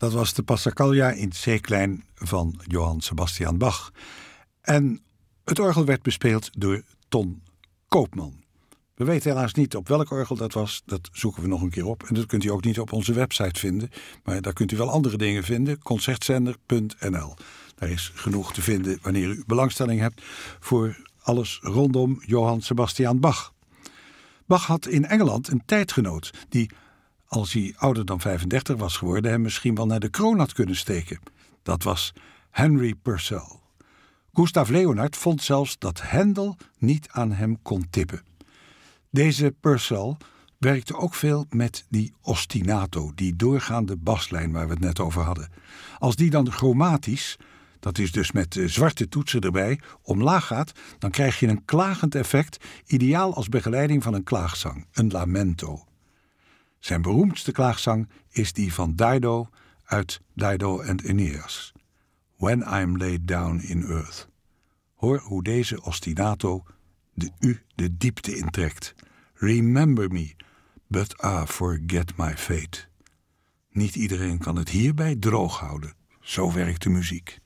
Dat was de Passacaglia in C-klein van Johann Sebastian Bach. En het orgel werd bespeeld door Ton Koopman. We weten helaas niet op welk orgel dat was. Dat zoeken we nog een keer op. En dat kunt u ook niet op onze website vinden. Maar daar kunt u wel andere dingen vinden. Concertzender.nl. Daar is genoeg te vinden wanneer u belangstelling hebt voor alles rondom Johann Sebastian Bach. Bach had in Engeland een tijdgenoot die, als hij ouder dan 35 was geworden, hem misschien wel naar de kroon had kunnen steken. Dat was Henry Purcell. Gustav Leonhard vond zelfs dat Händel niet aan hem kon tippen. Deze Purcell werkte ook veel met die ostinato, die doorgaande baslijn waar we het net over hadden. Als die dan chromatisch, dat is dus met zwarte toetsen erbij, omlaag gaat, dan krijg je een klagend effect, ideaal als begeleiding van een klaagzang, een lamento. Zijn beroemdste klaagzang is die van Dido uit Dido and Aeneas. When I'm laid down in earth. Hoor hoe deze ostinato de diepte intrekt. Remember me, but forget my fate. Niet iedereen kan het hierbij droog houden. Zo werkt de muziek.